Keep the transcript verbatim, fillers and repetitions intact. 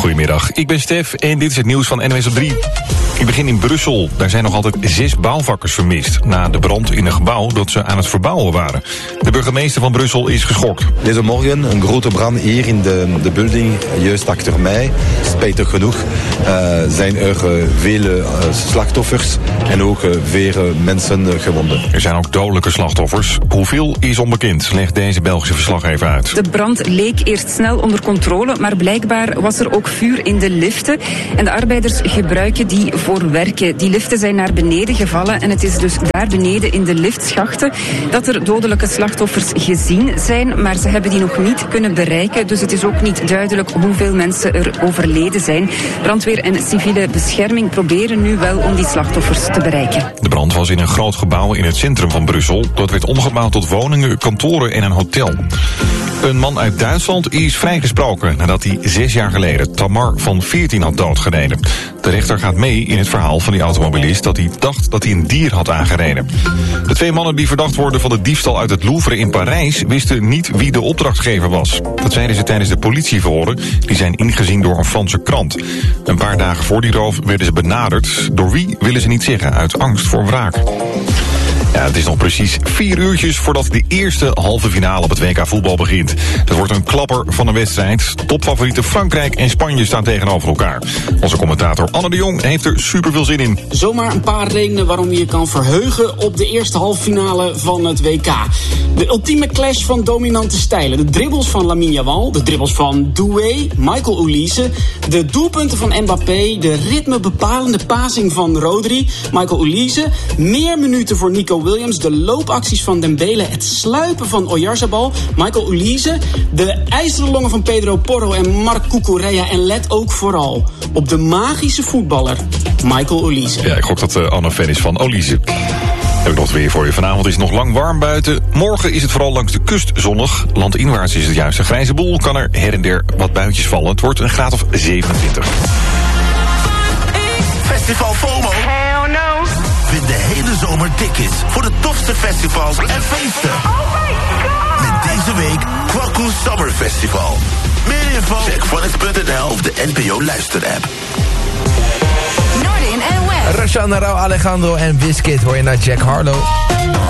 Goedemiddag, ik ben Stef en dit is het nieuws van N O S op drie. Ik begin in Brussel. Daar zijn nog altijd zes bouwvakkers vermist na de brand in een gebouw dat ze aan het verbouwen waren. De burgemeester van Brussel is geschokt. Deze morgen een grote brand hier in de, de building, juist achter mij. Spijtig genoeg uh, zijn er uh, vele uh, slachtoffers en ook uh, vele mensen uh, gewonden. Er zijn ook dodelijke slachtoffers. Hoeveel is onbekend, legt deze Belgische verslaggever uit. De brand leek eerst snel onder controle, maar blijkbaar was er ook vuur in de liften. En de arbeiders gebruiken die voor werken. Die liften zijn naar beneden gevallen en het is dus daar beneden in de liftschachten dat er dodelijke slachtoffers gezien zijn, maar ze hebben die nog niet kunnen bereiken, dus het is ook niet duidelijk hoeveel mensen er overleden zijn. Brandweer en civiele bescherming proberen nu wel om die slachtoffers te bereiken. De brand was in een groot gebouw in het centrum van Brussel. Dat werd omgebouwd tot woningen, kantoren en een hotel. Een man uit Duitsland is vrijgesproken nadat hij zes jaar geleden Tamar van veertien had doodgereden. De rechter gaat mee in het verhaal van die automobilist dat hij dacht dat hij een dier had aangereden. De twee mannen die verdacht worden van de diefstal uit het Louvre in Parijs wisten niet wie de opdrachtgever was. Dat zeiden ze tijdens de politieverhoren. Die zijn ingezien door een Franse krant. Een paar dagen voor die roof werden ze benaderd. Door wie willen ze niet zeggen, uit angst voor wraak. Ja, het is nog precies vier uurtjes voordat de eerste halve finale op het W K voetbal begint. Dat wordt een klapper van een wedstrijd. Topfavorieten Frankrijk en Spanje staan tegenover elkaar. Onze commentator Anne de Jong heeft er super veel zin in. Zomaar een paar redenen waarom je je kan verheugen op de eerste halve finale van het W K. De ultieme clash van dominante stijlen. De dribbles van Lamine Yamal, de dribbles van Doué, Michael Olise, de doelpunten van Mbappé, de ritmebepalende passing van Rodri, Michael Olise, meer minuten voor Nico Williams, de loopacties van Dembele, het sluipen van Oyarzabal, Michael Olise, de ijzeren longen van Pedro Porro en Marc Cucurella. En let ook vooral op de magische voetballer Michael Olise. Ja, ik gok dat uh, Anne fan is van Olise. Heb ik nog het weer voor je. Vanavond is het nog lang warm buiten. Morgen is het vooral langs de kust zonnig. Landinwaarts is het juist een grijze boel. Kan er her en der wat buitjes vallen. Het wordt een graad of zevenentwintig. Festival FOMO. Hell no. Vind de hele zomer tickets voor de tofste festivals en feesten. Oh my god. Met deze week Kwaku Summer Festival. Meer info? Check Phonics punt n l of de N P O luisterapp. Noordin en West. Rashan Rauw, Alejandro en Wizkid hoor je naar Jack Harlow.